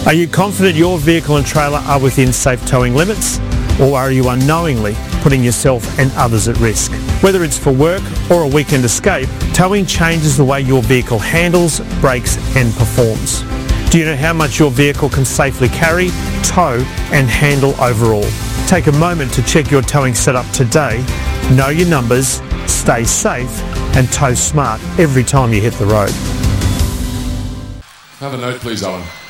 Are you confident your vehicle and trailer are within safe towing limits? Or are you unknowingly putting yourself and others at risk? Whether it's for work or a weekend escape, towing changes the way your vehicle handles, brakes and performs. Do you know how much your vehicle can safely carry, tow and handle overall? Take a moment to check your towing setup today. Know your numbers, stay safe and tow smart every time you hit the road. Have a note please, Owen.